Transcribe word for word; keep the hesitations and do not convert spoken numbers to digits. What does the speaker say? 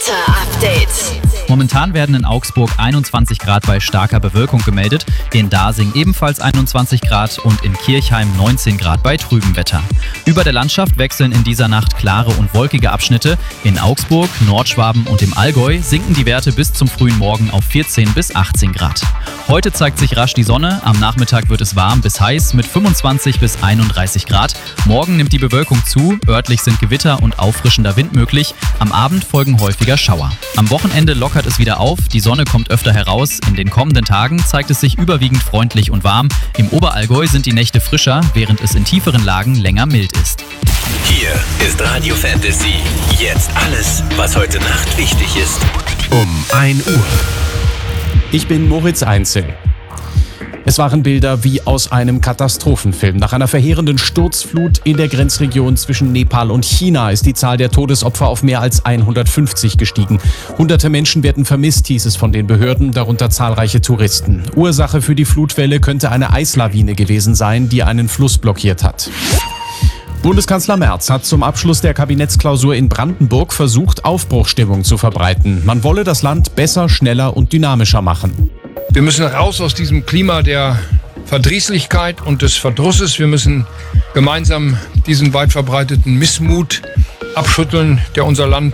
Update. Momentan werden in Augsburg einundzwanzig Grad bei starker Bewölkung gemeldet, in Dasing ebenfalls einundzwanzig Grad und in Kirchheim neunzehn Grad bei trübem Wetter. Über der Landschaft wechseln in dieser Nacht klare und wolkige Abschnitte. In Augsburg, Nordschwaben und im Allgäu sinken die Werte bis zum frühen Morgen auf vierzehn bis achtzehn Grad. Heute zeigt sich rasch die Sonne, am Nachmittag wird es warm bis heiß mit fünfundzwanzig bis einunddreißig Grad. Morgen nimmt die Bewölkung zu, örtlich sind Gewitter und auffrischender Wind möglich, am Abend folgen häufiger Schauer. Am Wochenende lockert es wieder auf, die Sonne kommt öfter heraus, in den kommenden Tagen zeigt es sich überwiegend freundlich und warm. Im Oberallgäu sind die Nächte frischer, während es in tieferen Lagen länger mild ist. Hier ist Radio Fantasy. Jetzt alles, was heute Nacht wichtig ist. Um ein Uhr. Ich bin Moritz Einzel. Es waren Bilder wie aus einem Katastrophenfilm. Nach einer verheerenden Sturzflut in der Grenzregion zwischen Nepal und China ist die Zahl der Todesopfer auf mehr als hundertfünfzig gestiegen. Hunderte Menschen werden vermisst, hieß es von den Behörden, darunter zahlreiche Touristen. Ursache für die Flutwelle könnte eine Eislawine gewesen sein, die einen Fluss blockiert hat. Bundeskanzler Merz hat zum Abschluss der Kabinettsklausur in Brandenburg versucht, Aufbruchsstimmung zu verbreiten. Man wolle das Land besser, schneller und dynamischer machen. Wir müssen raus aus diesem Klima der Verdrießlichkeit und des Verdrusses. Wir müssen gemeinsam diesen weit verbreiteten Missmut abschütteln, der unser Land